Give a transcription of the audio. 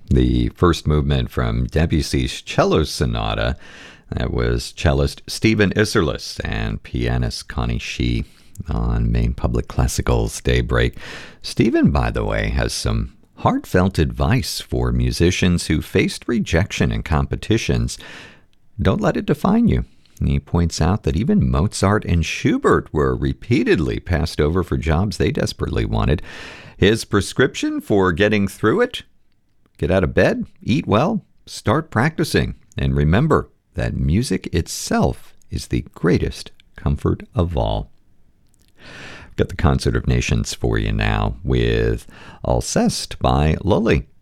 The first movement from Debussy's Cello Sonata. That was cellist Stephen Isserlis and pianist Connie Shee on Maine Public Classical's Daybreak. Stephen, by the way, has some heartfelt advice for musicians who faced rejection in competitions. Don't let it define you. He points out that even Mozart and Schubert were repeatedly passed over for jobs they desperately wanted. His prescription for getting through it? Get out of bed, eat well, start practicing, and remember that music itself is the greatest comfort of all. Got the Concert of Nations for you now with Alceste by Lully.